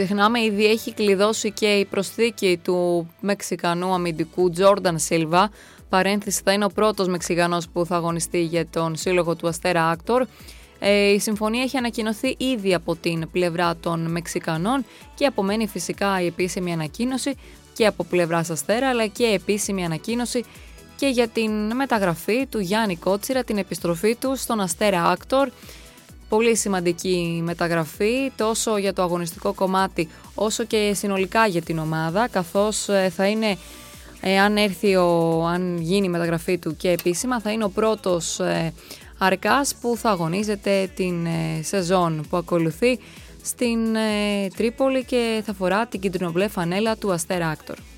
ξεχνάμε, ήδη έχει κλειδώσει και η προσθήκη του Μεξικανού αμυντικού Τζόρνταν Σίλβα. Παρένθεση, θα είναι ο πρώτος Μεξικανός που θα αγωνιστεί για τον σύλλογο του Αστέρα Άκτορ. Η συμφωνία έχει ανακοινωθεί ήδη από την πλευρά των Μεξικανών και απομένει φυσικά η επίσημη ανακοίνωση και από πλευράς Αστέρα, αλλά και επίσημη ανακοίνωση και για την μεταγραφή του Γιάννη Κότσιρα, την επιστροφή του στον Αστέρα Άκτορ. Πολύ σημαντική μεταγραφή τόσο για το αγωνιστικό κομμάτι όσο και συνολικά για την ομάδα, καθώς θα είναι, αν γίνει η μεταγραφή του και επίσημα, θα είναι ο πρώτος Αρκάς που θα αγωνίζεται την σεζόν που ακολουθεί στην Τρίπολη και θα φορά την κίτρινο-μπλε φανέλα του Αστέρα Άκτορ.